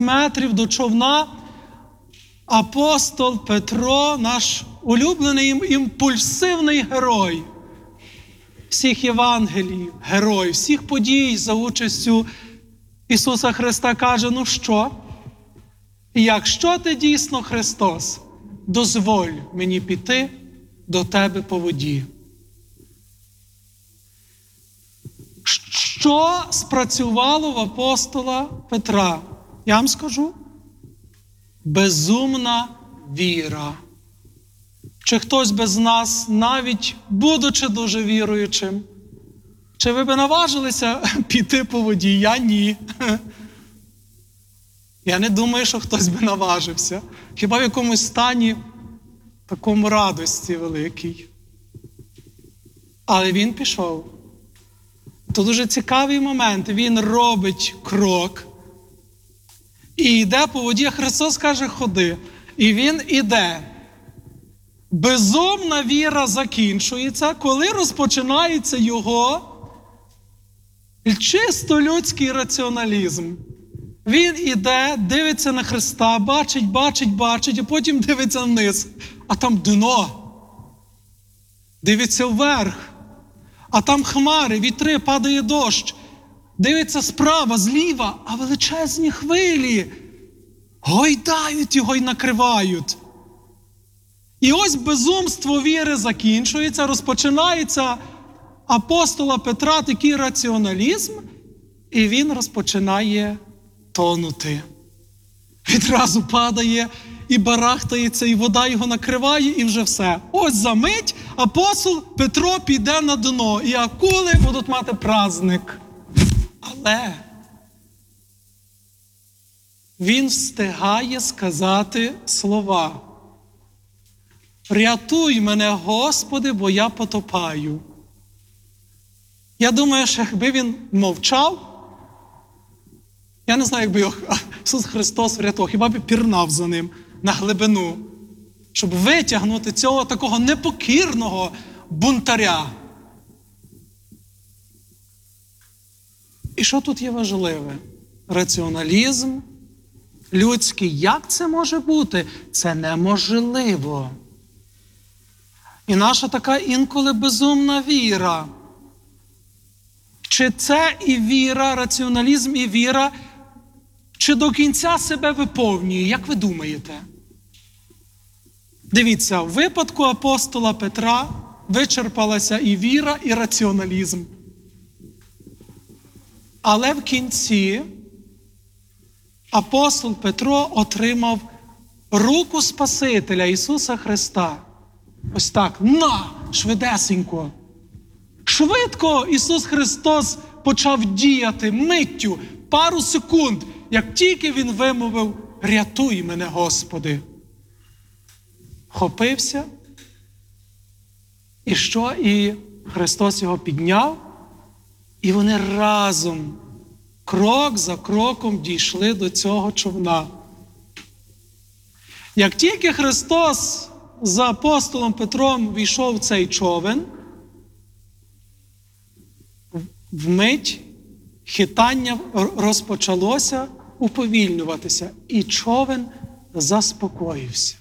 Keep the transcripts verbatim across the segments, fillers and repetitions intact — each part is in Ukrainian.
метрів до човна апостол Петро, наш улюблений імпульсивний герой всіх Євангелій, герой всіх подій за участю Ісуса Христа, каже: ну що? Якщо ти дійсно Христос, дозволь мені піти до тебе по воді. Що спрацювало в апостола Петра? Я вам скажу. Безумна віра. Чи хтось без нас, навіть будучи дуже віруючим, чи ви б наважилися піти по воді? Я ні. Я не думаю, що хтось би наважився. Хіба в якомусь стані такому радості великій. Але він пішов. То дуже цікавий момент. Він робить крок і йде по воді, а Христос каже: ходи. І він іде. Безумна віра закінчується, коли розпочинається його чисто людський раціоналізм. Він іде, дивиться на Христа, бачить, бачить, бачить, а потім дивиться вниз. А там дно. Дивиться вверх. А там хмари, вітри, падає дощ. Дивиться справа, зліва, а величезні хвилі гойдають його й накривають. І ось безумство віри закінчується, розпочинається апостола Петра такий раціоналізм, і він розпочинає тонути. Відразу падає і барахтається, і вода його накриває, і вже все. Ось за мить апостол Петро піде на дно, і акули будуть мати праздник. Але він встигає сказати слова: «Рятуй мене, Господи, бо я потопаю». Я думаю, що якби він мовчав, я не знаю, якби його Ісус Христос врятував, хіба б пірнав за ним на глибину, щоб витягнути цього такого непокірного бунтаря. І що тут є важливе? Раціоналізм людський. Як це може бути? Це неможливо. І наша така інколи безумна віра. Чи це і віра, раціоналізм і віра, чи до кінця себе виповнює? Як ви думаєте? Дивіться, в випадку апостола Петра вичерпалася і віра, і раціоналізм. Але в кінці апостол Петро отримав руку Спасителя Ісуса Христа. Ось так, на, швидесенько. Швидко Ісус Христос почав діяти миттю, пару секунд, як тільки Він вимовив: «Рятуй мене, Господи». Хопився. І що? І Христос його підняв. І вони разом, крок за кроком, дійшли до цього човна. Як тільки Христос за апостолом Петром війшов в цей човен, вмить хитання розпочалося уповільнюватися, і човен заспокоївся.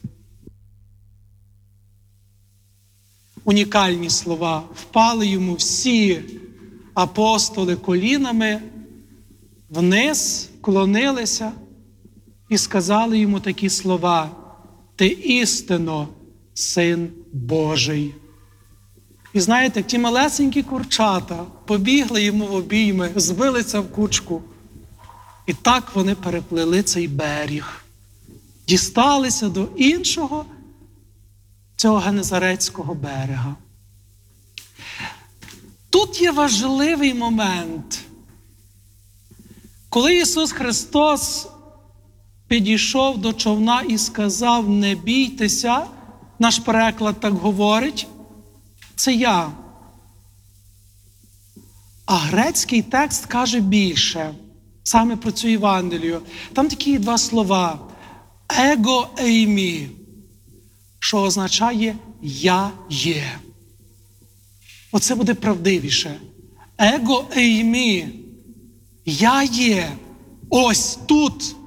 Унікальні слова. Впали йому всі апостоли колінами вниз, клонилися і сказали йому такі слова: «Ти істинно Син Божий». І знаєте, ті малесенькі курчата побігли йому в обійми, збилися в кучку. І так вони переплили цей берег. Дісталися до іншого цього Генезарецького берега. Тут є важливий момент. Коли Ісус Христос підійшов до човна і сказав: «Не бійтеся», наш переклад так говорить, це я. А грецький текст каже більше, саме про цю Євангелію. Там такі два слова: «его еімі», що означає «я є». Оце буде правдивіше. «Его еімі», «я є», ось тут,